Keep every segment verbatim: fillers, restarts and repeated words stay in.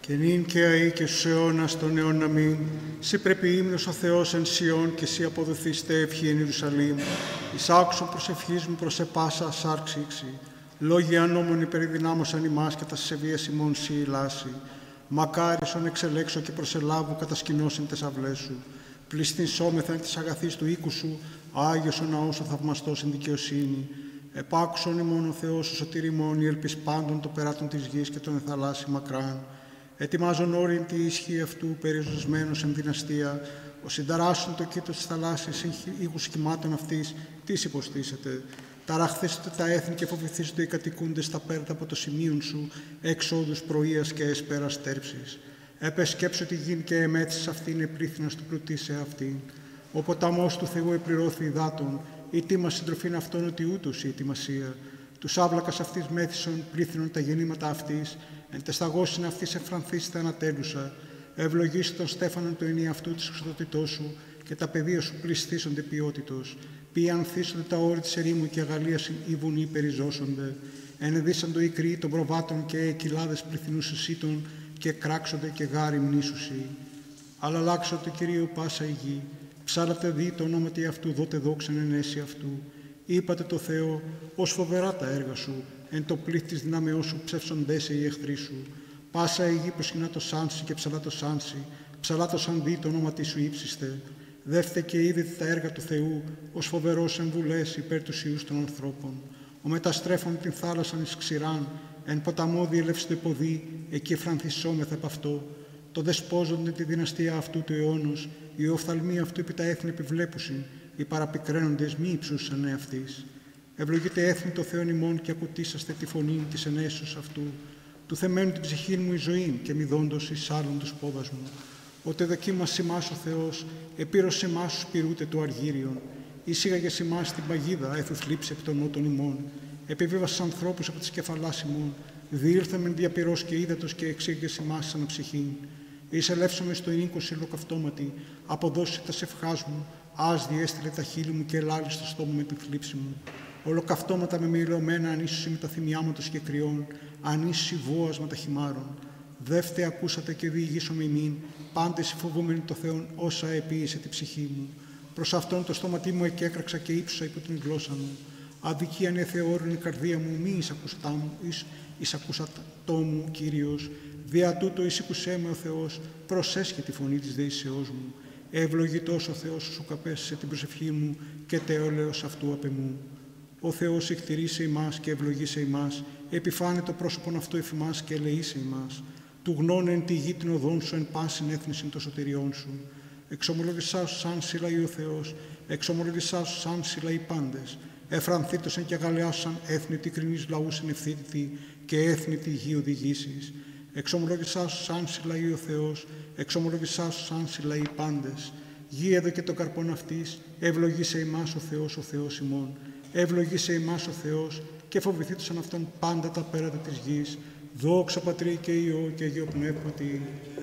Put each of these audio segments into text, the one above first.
Και νυν και αεί και στους αιώνας των αιώνων αμήν. Συ πρέπει ύμνος ο Θεός εν Σιών και συ αποδοθείστε ευχή εν Ιερουσαλήμ. Εις άκουσον προσευχής μου προς επάσα σάρξη ήξη. Λόγοι ανώμων υπερδυνάμωσαν ημάς και τα σεβίας ημών σοι ηλάσι. Μακάρισον εξελέξω και προσελάβου κατασκηνώσιν τες αυλές σου. Πληστήν σώμεθαν της αγαθής του οίκου σου, Άγιος ο ναός ο θαυμαστός εν δικαιοσύνη. Επάκουσον ημών ο Θεός ο σωτήρ ημών, η ελπίς πάντων το περάτων της γης και τον εθαλάσσι μακράν. Ετοιμάζον όριν τη ισχύ αυτού, περιορισμένος εν δυναστεία, ο συνταράσσον το κήτος της θαλάσσης, ήχους κυμάτων αυτής, τις υποστήσετε. Ταραχθήσετε τα έθνη και φοβηθήσετε οι κατοικούντες στα πέρτα από το σημείον σου, εξόδους πρωίας και εσπέρας τέρψης. Επεσκέψω τη γην και εμέθης αυτήν επλήθυνας του πλουτής αυτήν. Ο ποταμός του Θεού επληρώθη υδάτων, η τίμα συντροφήν αυτών ότι ούτως η ετοιμασία. Τους άβλακας αυτής μέθησον πλήθυνον τα γεννήματα αυτής, εν τεσταγώσιν αυτής εφρανθήσετε ανατέλουσα. Ευλογήσει τον Στέφανον το ενί αυτού της εξοδοτητός σου και τα πεδία σου πληστήσονται ποιότητος. Ποιοι ανθίσονται τα όρη της ερήμου και αγαλίασιν οι βουνοί περιζώσονται. Ενεδίσαντο οι κρύοι των προβάτων και οι κοιλάδες πληθυνούς εσύτων και κράξονται και γάρι μνήσουσι. Αλλά αλλάξω το Κυρίο πάσα η γη. Ψάλατε δι το ονόματι αυτού, δότε δόξαν εν αίση αυτού. Είπατε το Θεό, ως φοβερά τα έργα σου, εν το πλήθ της δυνάμεώς σου ψεύσοντέσε οι εχθροί σου. Πάσα η γη προσκυνά το σάνσι και ψαλά το σάνσι, ψαλά το σανδί το όνοματι σου ύψιστε. Δεύτε και είδετε τα έργα του Θεού, ως φοβερός εμβουλές υπέρ τους ιούς των ανθρώπων. Ο μεταστρέφων την θάλασσαν εις ξηράν, εν ποταμό διελεύστε ποδή, εκεί εφρανθισόμεθα από αυτό. Το δεσπόζονται τη δυναστεία αυτού του αιώνος, οι οφθαλμοί αυτού επί τα έθνη επιβλέπουσιν, οι παραπικραίνοντες μη υψούσαν εαυτής. Ευλογείτε έθνη το Θεόν ημών και ακουτήσαστε τη φωνή της ενέσεως αυτού. Του θεμένου την ψυχή μου η ζωή και μη δόντος εις άλλον τους πόδας μου. Ότε δοκίμασε ημάς ο Θεός, επήρωσε ημάς σου σπηρούτε του αργύριον. Εισήγαγες ημάς την παγίδα, έθου θλίψη επί των νότων ημών. Επιβίβασες ανθρώπους από τις κεφαλάς ημών. Διήλθαμεν διαπυρός και ύδατος και εξήγαγες ημάς σαν ψυχήν. Εισελεύσαμε στο ενίκο συλλοκαυτώματι, αποδώσει τα σευχάς μου, ας διέστειλε τα χείλη μου και ελάλη στο στόμα με την θλίψη μου. Ολοκαυτώματα με μυρωμένα ανίσωση με τα θυμιάματος και κρυών, ανίσωση βόας με τα χυμάρων. Δεύτε ακούσατε και διηγήσομαι ημίν, πάντες φοβούμενοι το Θεόν όσα επίησε τη ψυχή μου. Προς αυτόν το στόματί μου εκέκραξα και ύψωσα υπό την γλώσσα μου. Αδικίαν εθεώρην η καρδία μου, μη εισακουστά μου, εις, εισακουσατό μου, Κύριος. Δια τούτο εισηκουσέ με ο Θεός, προσέσχε τη φωνή της δεήσεώς μου. Ευλογητός ο Θεός σου καπέσσε την προσευχή μου και τεόλεος αυτού απεμού. Ο Θεός εκτηρήσε ημάς και ευλογήσε ημάς, επιφάνε το πρόσωπον αυτού εφ' ημάς και ελεήσε ημάς. Του γνώνε εν τη γη την οδόν σου, εν πάσιν έθνησιν το σωτηριών σου. Εξομολογησά σου σαν συλλαεί ο Θεός, εξομολογησά σου σαν συλλαεί πάντες. Εφρανθήτωσαν και αγαλιάσαν έθνη τη κρινής λαούς εν ευθύτητη και έθνη τη γη οδηγήσεις. Εξομολογησά σου σαν συλλαεί ο Θεός, εξομολογησά σου σαν συλλαεί πάντες. Γη εδώ και το καρπόν αυτής, ευλογήσε ημάς ο Θεός, ο Θεός ημών. Ευλογήσε ημάς ο Θεός και φοβηθήτωσαν αυτόν πάντα τα πέρατα της γης. Δόξα Πατρί και Υιό και Αγίο Πνεύματι.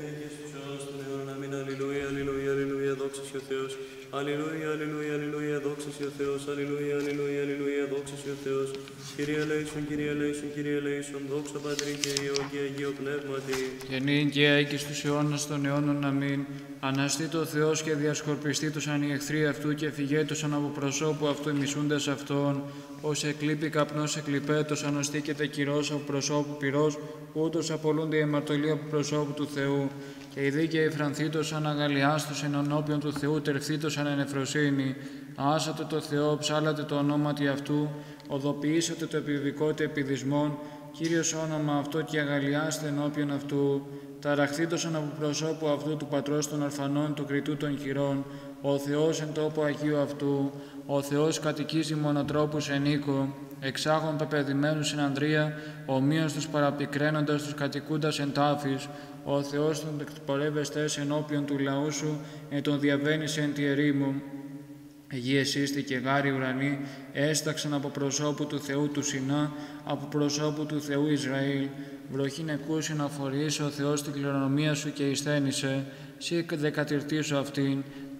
Αλληλούια, αλληλούια, αλληλούια, δόξα σε ο Θεός. Αλληλούια, αλληλούια, αλληλούια, δόξα σε ο Θεός. Αλληλούια, αλληλούια, αλληλούια, δόξα σε ο Θεός. Κύριε ελέησον, Κύριε ελέησον, Κύριε ελέησον, δόξα Πατρί και Υιό και Αγίο Πνεύματι. Και νυν και αεί και στους αιώνας των αιώνων αμήν. Αναστεί το Θεός και διασκορπιστήτωσαν οι εχθροί αυτού και φυγέτωσαν από προσώπου αυτού οι μισούντες αυτόν. Ως εκλείπει καπνός εκλειπέτος, ανοστήκεται κυρός από προσώπου πυρός, ούτως απολούνται οι αιματολοί από προσώπου του Θεού. Και οι δίκαιοι φρανθήτωσαν αγαλιάστωσαν ενώπιον του Θεού, τερφθήτωσαν εν ευφροσύνη. Άσατε το Θεό, ψάλατε το ονόματι αυτού, οδοποιήσατε το επιβικότη επιδισμών. Κύριος όνομα αυτό και αγαλιάστε ενώπιον αυτού. Ταραχθήτωσαν από προσώπου αυτού του πατρός των ορφανών, του κριτού των χειρών. Ο Θεός εν τόπο Αγίου αυτού, ο Θεός κατοικίζει μονοτρόπους εν οίκο. Εξάγων πεπαιδημένους εν ανδρεία, ομοίως τους παραπικραίνοντας τους κατοικούντας εν τάφης. Ο Θεός τον εκπορεύεστες ενώπιον του λαού σου, εν τον διαβαίνεις εν τη ερήμου. Γη εσύστη και γάρι ουρανή, έσταξαν από προσώπου του Θεού του Σινά, από προσώπου του Θεού Ισραήλ. Βροχήν εκούσιν αφορήσει ο Θεός την κληρονομία σου και εισθένησε, σύ δεκατηρτήσω αυτήν.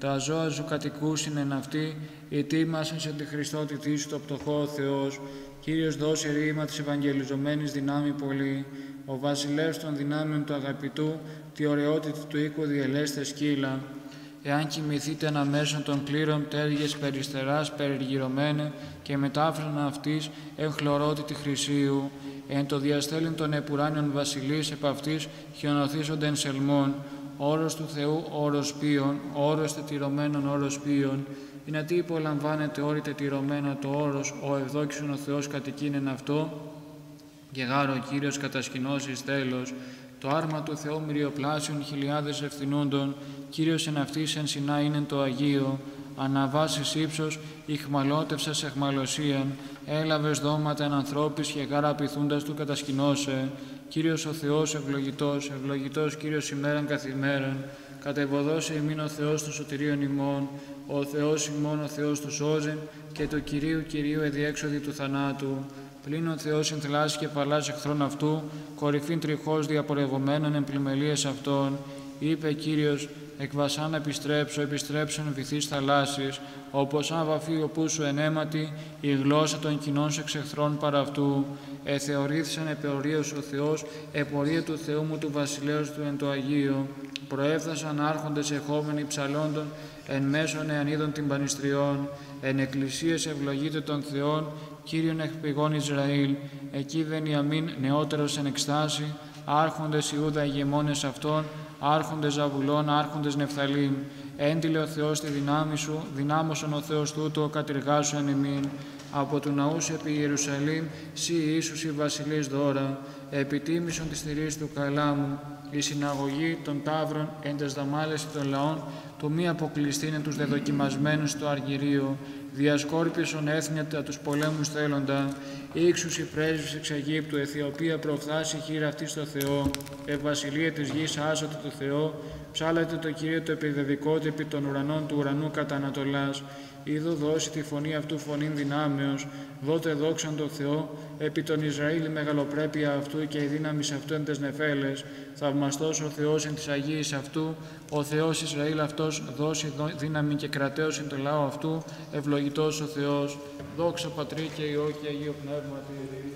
τα ζώα σου κατοικούσιν εν αυτή, ετοίμασαν σε τη Χριστότητή σου το πτωχό ο Θεός. Κύριος δώσει ρήμα της ευαγγελιζομένης δυνάμει πολύ. Ο βασιλεύς των δυνάμεων του αγαπητού, τη ωραιότητα του οίκου διελέστε σκύλα. Εάν κοιμηθείτε αναμέσων των κλήρων τέργες περιστεράς περιγυρωμένε και μετάφρανα αυτής εν χλωρότητη χρυσίου, εν το διαστέλιν των επουράνιων βασιλείς επ' αυτής χιονοθήσονται εν σελμών, όρος του Θεού όρος ποιον, όρος τετυρωμένων όρος ποιον, είναι τι υπολαμβάνεται όρη τετυρωμένα το όρος, ο ευδόξον ο Θεός κατοικήν εν αυτό, και γάρο ο Κύριος κατασκηνώσεις τέλος, το άρμα του Θεού μυριοπλάσιων χιλιάδες ευθυνούντων, Κύριος εν αυτής εν συνά είναι το Αγίο, αναβάσεις ύψος, ηχμαλώτευσας εχμαλωσίαν, έλαβες δώματα εν ανθρώπης και γάρα πειθούντας του κατασκηνώσε. Κύριος ο Θεός ευλογητός, ευλογητός Κύριος ημέραν καθ' ημέραν, κατεβοδώσε ημίν ο Θεός των σωτηρίων ημών, ο Θεός ημών ο Θεός του σώζεν, και το Κυρίου Κυρίου εδιέξοδη του θανάτου. Πλην ο Θεός εν θλάση και παλάς εχθρών αυτού, κορυφήν τριχώς διαπορευωμένων εν πλημελίες αυτών, είπε Κύριος, εκ βασάν επιστρέψω, επιστρέψον βυθείς θαλάσσης, όπως αν βαφεί ο πούσου ενέματι, η γλώσσα των κοινών σε εξεχθρών παρά αυτού. Εθεωρήθησαν επεωρίος ο Θεός, επορία του Θεού μου του βασιλέως του εν το Αγίο. Προέφθασαν άρχοντες εχόμενοι ψαλόντων, εν μέσων εανίδων την πανιστριών, εν εκκλησίες ευλογείται των Θεών, Κύριον εκ πηγών Ισραήλ, εκεί Βενιαμίν νεότερος εν εκστάση, άρχοντες Ιούδα ηγεμόνες αυτών, άρχοντες Ζαβουλών, άρχοντες Νεφθαλήμ. Έντιλε ο Θεός τη δυνάμει σου, δυνάμωσον ο Θεός τούτο, κατηργάσου εν ημίν. Από του ναού επί Ιερουσαλήμ, σύ Ιησούς η βασιλείς δώρα, επιτίμησον τη στηρής του καλά μου, η συναγωγή των ταύρων εν τες δαμάλες των λαών, του μη αποκλειστήνε τους δεδοκιμασμένους στο αργυρίο, διασκόρπισον έθνια τους πολέμους θέλοντα, ύξους οι πρέσβεις εξ Αιγύπτου, Αιθιοπία προφθάσει χείρα αυτή στο Θεό, ευβασιλεία της γης άσωτο το Θεό, ψάλατε το Κύριο το επιδεδικότε επί των ουρανών του ουρανού κατά Ανατολάς, είδω δώσει τη φωνή αυτού φωνήν δυνάμεως, δότε δόξαν το Θεό, επί τον Ισραήλ η μεγαλοπρέπεια αυτού και η δύναμη αυτού εν τες νεφέλες, θαυμαστός ο Θεός εν της Αγίης αυτού, ο Θεός Ισραήλ αυτός δώσει δύναμη και κρατέως εν το λαό αυτού, ευλογητός ο Θεός, δόξα Πατρί και Υιό και Αγίο Πνεύματι.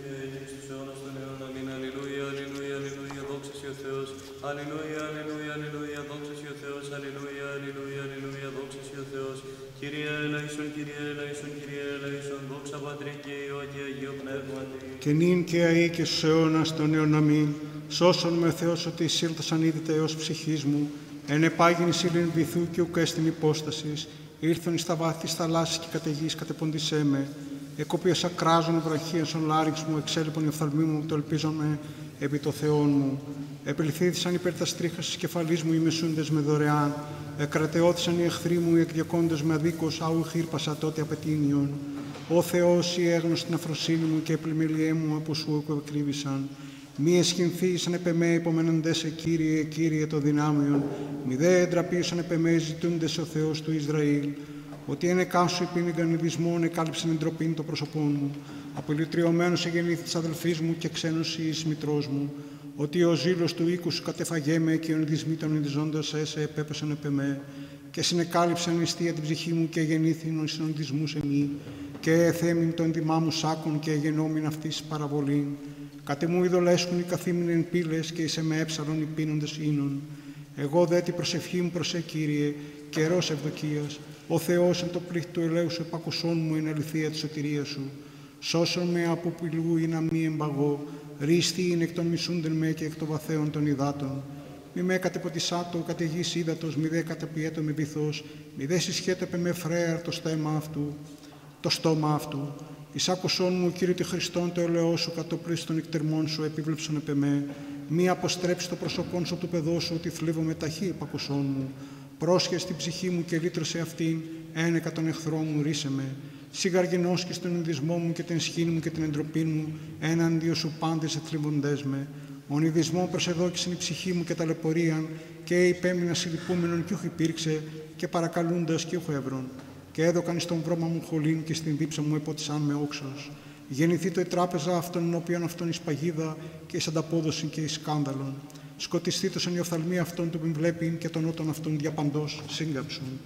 Αλληλούια, αλληλούια, αλληλούια, δόξα σοι ο Θεός, αλληλούια, αλληλούια, αλληλούια, δόξα σοι ο Θεός. Κύριε ελέησον, Κύριε ελέησον, Κύριε ελέησον, δόξα Πατρί και Υιό και Αγίο Πνεύματι. Και νυν και αεί και στους αιώνας των αιών αμήν, σώσον με Θεός ότι εισήλθασαν ήδη τα έως ψυχής μου, εν επάγειν ήλιν βυθού και ουκ έστιν υπόστασης, ήρθον εις τα βάθη της θαλάσσης και καταιγής κατεποντισέ με, εκόπιας ακράζων βραχίασον λάριξ μου, εξέλιπον η οφθαλμή μου, το ελπίζομαι επί το Θεόν μου. Επιληθήθησαν υπέρ τα στρίχας της κεφαλής μου οι μεσούντες με δωρεάν, εκρατεώθησαν οι εχθροί μου οι εκδιακόντες με αδίκως, άου χείρπασα τότε απαιτήνιον. Ο Θεός η έγνωση την αφροσύνη μου και η πλημμυλιέ μου από σου εκρύβησαν. Μη εσχυνθήσαν επ' εμέ υπομένοντες σε Κύριε, Κύριε το δυνάμιον, μη δε εντραπήσαν επ' εμέ ζητούντες ο Θεός του Ισραήλ. Ότι εν εκάσου υπήνεγκαν ειδισμόν, εκάλυψαν εντροπήν το πρόσωπό μου. Απολυτριωμένος εγεννήθη της αδελφής μου και ξένος εις μητρός μου. Ότι ο ζήλος του οίκου σου κατεφαγέ με και οι ονειδισμοί των ειδιζόντας έσαι επέπεσαν επ' εμέ. Και συνεκάλυψαν νηστεία την ψυχή μου και γεννήθην εις ονειδισμούς εμεί. Και εθέμην το ενδυμά μου σάκων και εγενόμην αυτής παραβολήν. Κατ' εμού ειδωλέσκουν οι καθήμην εν πύλες και εις εμέ έψαλον οι πίνοντες ίνων. Εγώ δε την προσευχή μου προς σε, Κύριε, καιρός ευδοκίας. Ο Θεός εν το πλήθη του ελέου σου επακουσών μου εν αληθεία της σωτηρίας σου. Σώσον με από πυλού ή να μη εμπαγώ, ρίστη είναι εκ των μισούντεν με και εκ των βαθέων των υδάτων. Μη με κατεποτισάτο, καταιγής ύδατος, μη δε καταπιέτο με βυθός, μη δε συσχέτω επ' με φρέαρ το στέμα αυτού, το στόμα αυτού. Εις άκουσόν μου, Κύριε τη Χριστόν, το ελαιό σου κατοπλής των εκτερμών σου επίβλεψον επ' εμέ. Μη αποστρέψει το πρόσωπόν σου του παιδό σου, ότι θλίβομαι ταχύ επ' ακουσόν μου. Πρόσχε στην ψυχή μου και λύτρωσε αυτήν, ένεκα των εχθρών μου ρίσε με. Σιγαργενώσκει στον ειδισμό μου και την σχήνη μου και την εντροπή μου, έναντιο σου πάντες εθλίβοντές με. Ον ειδισμό προσεδόκησεν η ψυχή μου και ταλαιπωρίαν, και υπέμεινα συλληπούμενον κι ούχ υπήρξε, και παρακαλούντας κι ούχ εύρων. Και έδωκαν εις τον βρώμα μου χολήν και στην δίψα μου επότισαν με όξος. Γεννηθεί το η τράπεζα αυτών ενώπιον αυτών εις παγίδα και εις ανταπόδοση και εις σκάνδαλον. Σκοτιστήτωσαν οι οφθαλμοί αυτών του που βλέπειν και των ότων αυτών διαπαντός σύγκαψον.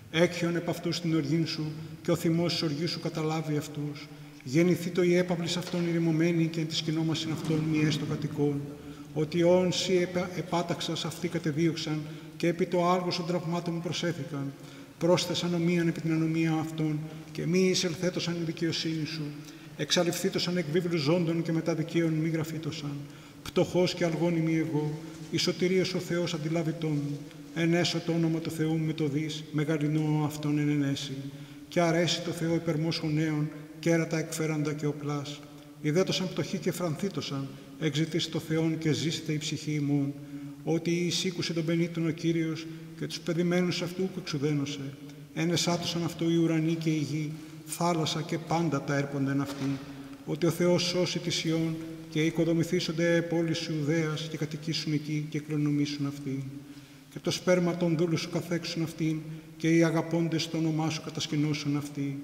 Έκχιον επ' αυτούς την οργήν σου και ο θυμός της οργής σου καταλάβει αυτούς. Γεννηθεί το η έπαυλης αυτών ηρημωμένη και εν τη σκηνόμασιν αυτών μη έστω κατοικών. Ότι όν σοι επα, επάταξας αυτοί κατεδίωξαν και επί το άργος των τραυμάτων μου προσέθηκαν. Πρόσθεσαν ομοίαν επί την ανομία αυτών και μη εισελθέτωσαν η δικαιοσύνη σου. Εξαλειφθήτωσαν εκ βίβλου ζώντων και μετά δικαίων μη γραφήτωσαν. Πτωχός και αλγόνη μη εγώ, η σωτηρίας ο Θεός αντιλάβητόν μου. Ενέσω το όνομα του Θεού με το δις, μεγαλυνώ αυτόν εν ενέσει. Και αρέσει το Θεό υπερμόσχων νέων, κέρατα εκφέραντα και οπλάς. Ιδέτωσαν πτωχοί και φρανθήτωσαν, εξητήσει το Θεόν και ζήσετε η ψυχή ημών. Ότι εισήκουσε τον πενήτων ο Κύριος και τους παιδημένους αυτού που εξουδένωσε. Ενεσάτωσαν αυτό οι ουρανοί και η γη, θάλασσα και πάντα τα έρποντεν αυτοί. Ότι ο Θεός σώσει τη Σιών και οικοδομηθήσονται πόλεις Ιουδαίας και κατοικήσουν εκεί και κληρονομήσουν αυτοί. Και το σπέρμα των δούλων σου καθέξουν αυτήν και οι αγαπώντες το όνομά σου κατασκηνώσουν αυτοί.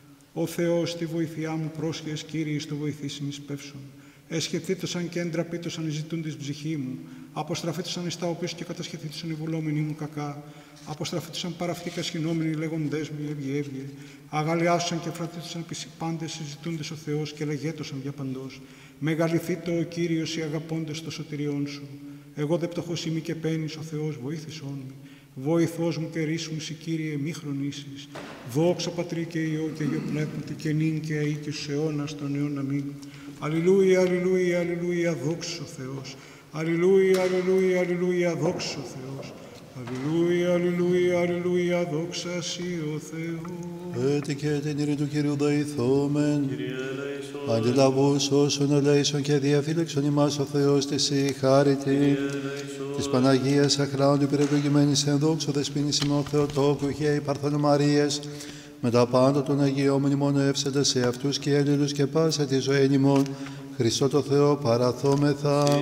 Ο Θεός, τη βοηθειά μου πρόσχες, Κύριε, στο βοηθήσιν εις πεύσον. Εσχεθήτωσαν και εντραπήτωσαν οι ζητούντες ψυχή μου. Αποστραφήτωσαν εις τα οποίους και κατασχεθήτωσαν οι βουλόμενοι μου κακά. Αποστραφήτωσαν παραυτοί κασχηνόμενοι λέγοντές μου, έβγε, έβγε. Αγαλιάσουσαν και φρατήτωσαν επί πάντες συζητούντες ο Θεός και λεγέτωσαν για παντός. Μεγαλυθήτω ο Κύριος οι αγαπώντες το σωτηριών σου. Εγώ δε πτωχός είμαι και πένης, ο Θεός βοήθησόν με. Βοηθός μου και ρίσου μου, σοι Κύριε, μη χρονίσεις. Δόξα Πατρί και Υιό και Υιό Πνεύματι και νυν και αεί και στους αιώνας των αιών. Αμήν. Αλληλούια, αλληλούια, αλληλούια, δόξα ο Θεός. Αλληλούια, αλληλούια, αλληλούια, δόξα ο Θεός. Αλληλούια, αλληλούια, αλληλούια, δόξα σοι ο Θεός. Έτι και την ειρήνη του Κυρίου δεηθόμεν. Αντιλαβούς όσων ελέησον και διαφύλεξον ημάς ο Θεός της η χάρητη. Της Παναγίας Αχράντου υπηρετουργημένης εν δόξο δεσποίνης ημών Θεοτόκου και η Παρθένο Μαρίας, με τα πάντα των Αγίων μνημονεύσετε σε αυτούς και έλληλους και πάσα τη ζωή ημών, Χριστό το Θεό παραθόμεθα.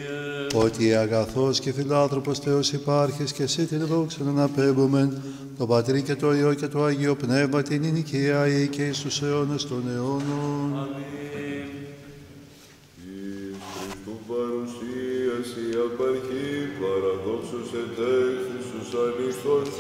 Ότι αγαθός και φιλάνθρωπος Θεός υπάρχεις και εσύ την δόξα να αναπέμπομεν, το Πατρί και το Υιό και το Αγίο Πνεύμα την ενοικία ή και εις τους αιώνας των αιώνων. Αμήν. Εις Χριστού παρουσίαση απαρχή παραδόξους ετέχθης τους αλήθως